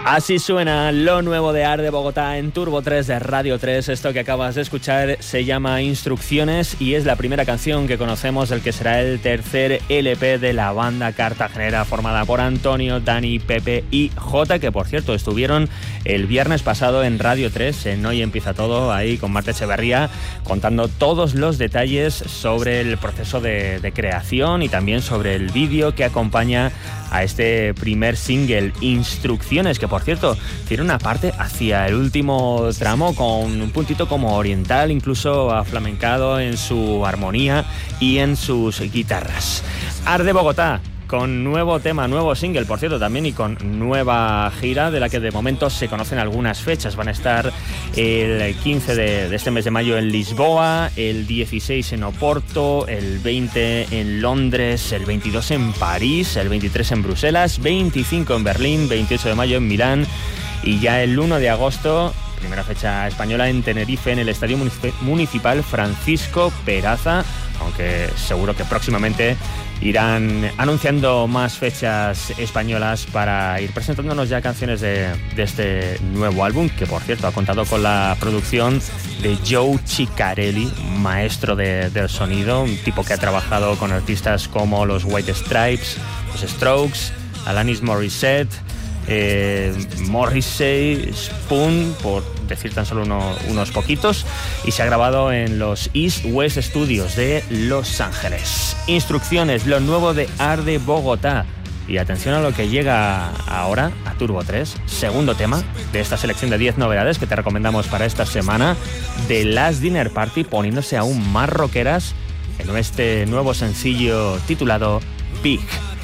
Así suena lo nuevo de Arde Bogotá en Turbo 3 de Radio 3. Esto que acabas de escuchar se llama Instrucciones y es la primera canción que conocemos del que será el tercer LP de la banda cartagenera formada por Antonio, Dani, Pepe y Jota, que por cierto estuvieron el viernes pasado en Radio 3, en Hoy Empieza Todo, ahí con Marta Echeverría, contando todos los detalles sobre el proceso de creación y también sobre el vídeo que acompaña a este primer single, Instrucciones, que por cierto tiene una parte hacia el último tramo con un puntito como oriental, incluso aflamencado en su armonía y en sus guitarras. Arde Bogotá, con nuevo tema, nuevo single, por cierto, también, y con nueva gira, de la que de momento se conocen algunas fechas. Van a estar el 15 de este mes de mayo en Lisboa, el 16 en Oporto, el 20 en Londres, el 22 en París, el 23 en Bruselas, 25 en Berlín, 28 de mayo en Milán y ya el 1 de agosto, primera fecha española, en Tenerife, en el Estadio Municipal Francisco Peraza, aunque seguro que próximamente irán anunciando más fechas españolas para ir presentándonos ya canciones de este nuevo álbum, que por cierto ha contado con la producción de Joe Ciccarelli, maestro del sonido, un tipo que ha trabajado con artistas como los White Stripes, los Strokes, Alanis Morissette, Morrissey, Spoon, por decir tan solo unos poquitos, y se ha grabado en los East West Studios de Los Ángeles. Instrucciones, lo nuevo de Arde Bogotá. Y atención a lo que llega ahora a Turbo 3, segundo tema de esta selección de 10 novedades que te recomendamos para esta semana, The Last Dinner Party, poniéndose aún más rockeras en este nuevo sencillo titulado Big.